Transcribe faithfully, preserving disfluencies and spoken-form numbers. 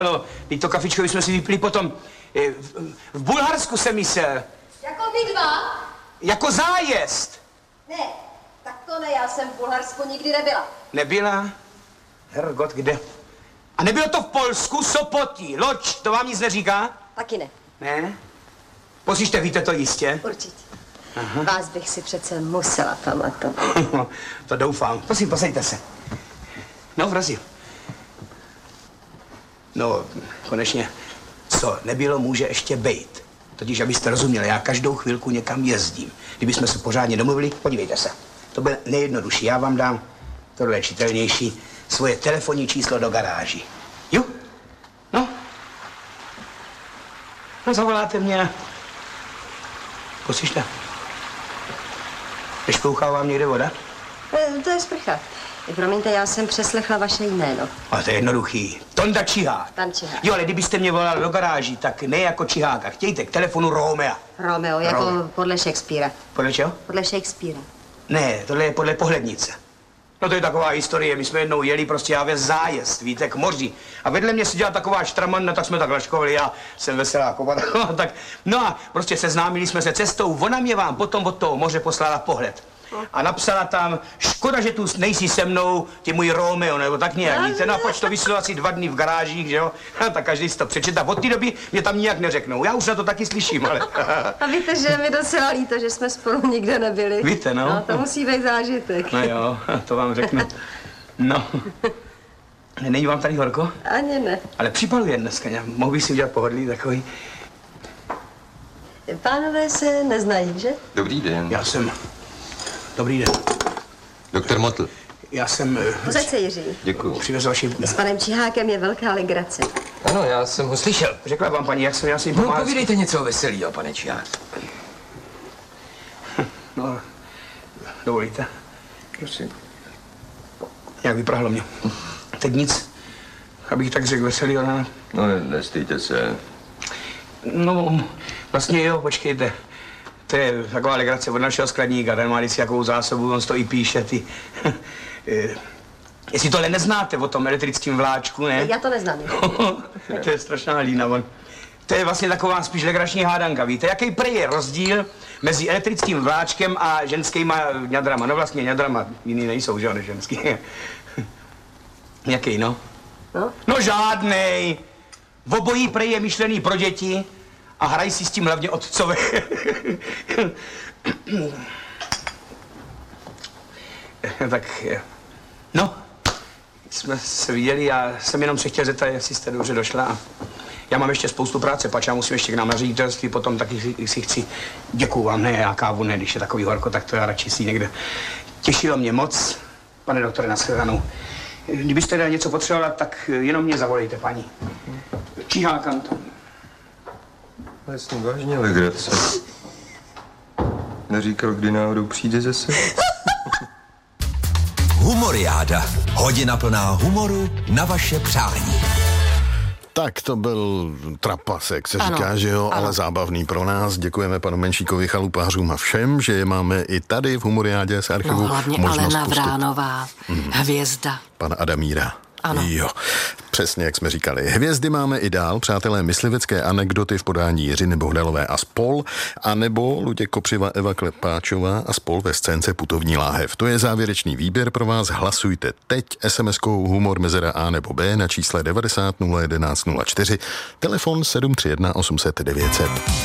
No, teď to kafičko jsme si vypili potom. V, v Bulharsku jsem myslel. Jako vy dva? Jako zájezd. Ne, tak to ne, já jsem v Bulharsku nikdy nebyla. Nebyla? Hergot, kde? A nebylo to v Polsku, Sopotí, Loď, to vám nic neříká? Taky ne. Ne? Poslyšte, víte to jistě? Určitě. Aha. Vás bych si přece musela pamatovat. To doufám. Prosím, posaďte se. No, vrazil. No, konečně, co nebylo, může ještě bejt. Totiž, abyste rozuměli, já každou chvilku někam jezdím. Kdybychom se pořádně domluvili, podívejte se. To bude nejjednodušší. Já vám dám, tohle je čitelnější, svoje telefonní číslo do garáží. Jo? No? No, zavoláte mě. Poslyšte. Nešplouchá vám někde voda? E, to je sprcha. Promiňte, já jsem přeslechla vaše jméno. Ale to je jednoduchý. Tonda Čihák. Pan Čihák. Jo, ale kdybyste mě volali do garáží, tak ne jako Čiháka. Chtějte k telefonu Romea. Romeo, jako Romeo. podle Shakespearea. Podle čeho? Podle Shakespearea. Ne, tohle je podle Pohlednice. No to je taková historie, my jsme jednou jeli prostě já ve zájezd, víte, k moři. A vedle mě seděla taková štramanna, tak jsme tak laškovali, já jsem veselá kopa, tak. No a prostě seznámili jsme se cestou, ona mě vám potom od toho moře poslala pohled. A napsala tam, škoda, že tu nejsi se mnou, ty můj Romeo, nebo tak nějak, víte, no a pač to vyslo asi dva dny v garážích, že jo, a tak každý si to přečet a od té doby mě tam nijak neřeknou, já už na to taky slyším, ale... A víte, že mi docela líto, že jsme spolu nikde nebyli. Víte, no. No, to musí být zážitek. No jo, to vám řeknu. No. Není vám tady horko? Ani ne. Ale připaluje dneska, mohl bych si udělat pohodlí takový. Pánové se neznají, že? Dobrý den. Já jsem... Dobrý den. Doktor Motl. Já jsem... Posaď se, Jiří. Děkuju. Přivez vaši... S panem Čihákem je velká legrace. Ano, já jsem ho slyšel. Řekla vám paní, jak jsem já si jim No, pomáhal. povídejte něco veselýho, pane Čihák. No, dovolíte? Prosím. Jak vyprahlo mě. Teď nic, abych tak řekl veselý, ale... No, nestýjte se. No, vlastně jo, počkejte. To je taková legrace od našeho skladníka, ten má vždycky jakou zásobu, on to i píše, ty... Jestli tohle neznáte o tom elektrickém vláčku, ne? Já to neznám. To je strašná lína, on. To je vlastně taková spíš legrační hádanka, víte? Jaký prej je rozdíl mezi elektrickým vláčkem a ženskýma ňadrama? No vlastně ňadrama jiný nejsou, že jo, než ženský. Jaký, no? No? No žádnej. V obojí prej je myšlený pro děti a hrají si s tím hlavně otcové. Tak, no, jsme se viděli, já jsem jenom se chtěl zeptat, jestli jste dobře došla. A já mám ještě spoustu práce, pač já musím ještě k nám na ředitelství, potom taky si, si chci, děkuju vám, ne, já kávu ne, když je takový horko, tak to já radši si někde. Těšilo mě moc, pane doktore, nashledanou. Kdybyste teda něco potřebovala, tak jenom mě zavolejte, paní. Čihákam to. Ale s ním vážně legrace. Neříkal, kdy náhodou přijde zase? Humoriáda. Hodina plná humoru na vaše přání. Tak to byl trapasek, se Ano, říká, že jo, ano. ale zábavný pro nás. Děkujeme panu Menšíkovi, chalupářům a všem, že je máme i tady v Humoriádě z archivu. No hlavně možnost Alena pustit. Vránová, mm. hvězda. Pana Adamíra. Ano. Jo, přesně jak jsme říkali. Hvězdy máme i dál, přátelé, myslivecké anekdoty v podání Jiřiny Bohdalové a spol, anebo Luděk Kopřiva, Eva Klepáčová a spol ve scénce Putovní láhev. To je závěrečný výběr pro vás. Hlasujte teď es em eskou humor mezera A nebo B na čísle devadesát nula jedenáct nula čtyři, telefon sedm tři jedna osm set devět set.